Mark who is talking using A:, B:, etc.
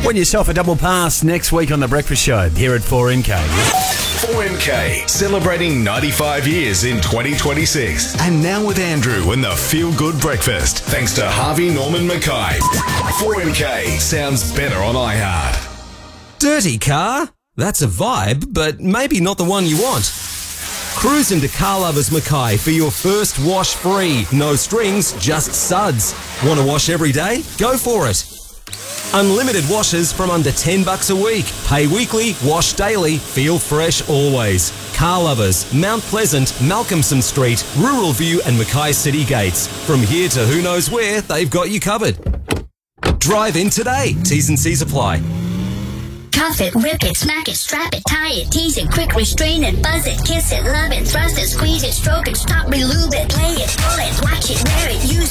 A: Win yourself a double pass next week on The Breakfast Show here at 4MK.
B: 4MK, celebrating 95 years in 2026. And now with Andrew and the Feel Good Breakfast. Thanks to Harvey Norman Mackay. 4MK sounds better on iHeart.
C: Dirty car? That's a vibe, but maybe not the one you want. Cruise into Car Lovers Mackay for your first wash free. No strings, just suds. Want to wash every day? Go for it. Unlimited washes from under $10 a week. Pay weekly, wash daily, feel fresh always. Car Lovers, Mount Pleasant, Malcolmson Street, Rural View and Mackay City Gates. From here to who knows where, they've got you covered. Drive in today. T's and C's apply.
D: Cuff it, rip it, smack it, strap it, tie it, tease it, quick restrain it, buzz it, kiss it, love it, thrust it, squeeze it, stroke it, stop, relube it, play it, pull it, watch it, wear it, use it.